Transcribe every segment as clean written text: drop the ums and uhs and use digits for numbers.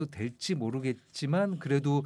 될지 모르겠지만 그래도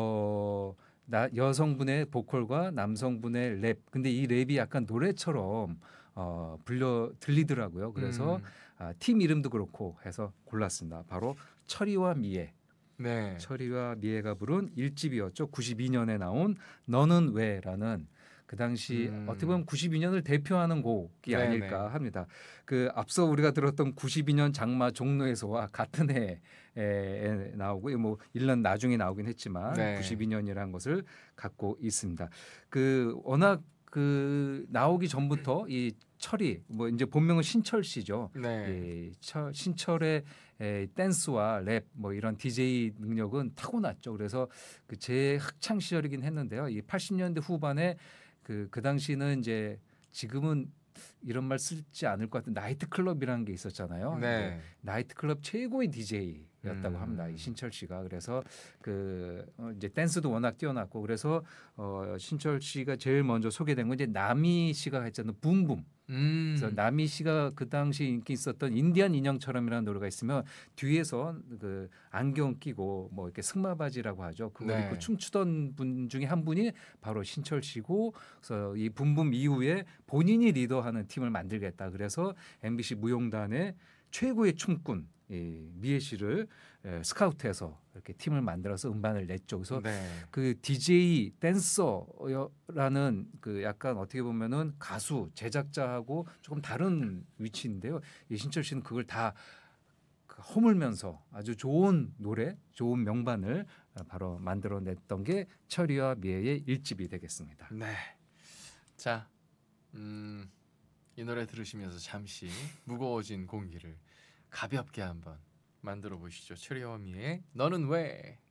여성분의 보컬과 남성분의 랩. 근데 이 랩이 약간 노래처럼 들리더라고요. 그래서 팀 이름도 그렇고 해서 골랐습니다. 바로 철이와 미애. 네. 철이와 미애가 부른 1집이었죠. 92년에 나온 너는 왜라는 그 당시 어떻게 보면 92년을 대표하는 곡이 네네. 아닐까 합니다. 그 앞서 우리가 들었던 92년 장마 종로에서와 같은 해에 나오고 뭐 1년 나중에 나오긴 했지만 네. 92년이라는 것을 갖고 있습니다. 그 워낙 그 나오기 전부터 이 철이 뭐 이제 본명은 신철 씨죠. 네. 예, 신철의 댄스와 랩 뭐 이런 DJ 능력은 타고났죠. 그래서 그 제 학창 시절이긴 했는데요. 이 80년대 후반에 그 당시는 이제 지금은 이런 말 쓰지 않을 것 같은 나이트 클럽이라는 게 있었잖아요. 네. 이제 나이트 클럽 최고의 DJ였다고 합니다. 이 신철 씨가. 그래서 그 이제 댄스도 워낙 뛰어났고 그래서 신철 씨가 제일 먼저 소개된 건 이제 남희 씨가 했잖아요. 붐붐. 그래서 남희 씨가 그 당시 인기 있었던 인디안 인형처럼이라는 노래가 있으면 뒤에서 그 안경 끼고 뭐 이렇게 승마바지라고 하죠. 그걸 네. 입고 춤추던 분 중에 한 분이 바로 신철 씨고 그래서 이 붐붐 이후에 본인이 리더하는 팀을 만들겠다. 그래서 MBC 무용단의 최고의 춤꾼 미애 씨를 스카우트해서 이렇게 팀을 만들어서 음반을 냈죠. 그래서 네. 그 DJ 댄서라는 그 약간 어떻게 보면은 가수 제작자하고 조금 다른 위치인데요. 이 신철 씨는 그걸 다 허물면서 아주 좋은 노래, 좋은 명반을 바로 만들어냈던 게 철이와 미애의 1집이 되겠습니다. 네. 자, 이 노래 들으시면서 잠시 무거워진 공기를 가볍게 한번 만들어 보시죠. 철이와 미의 너는 왜?